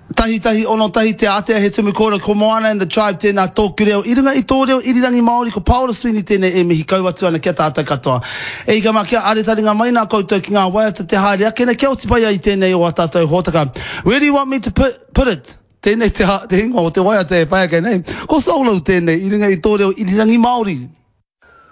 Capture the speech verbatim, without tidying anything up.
Tahi tahi ono tahi te atea he tumu kora ko Moana and the tribe tēnā tōku reo. I runga i tō reo irirangi Māori ko Paula Sweeney tēnei e mihi kau atu ana kia tātou katoa. E ka mā kia aretaringa mai nā koutou ki ngā waiata te haere ake na kia oti pai ai tēnei o a tātou hōtaka. Where do you want me to put, put it? Tēnei te, te hingo o te waiata e pai ake nei. Ko solo tēnei i runga i tō reo irirangi Māori.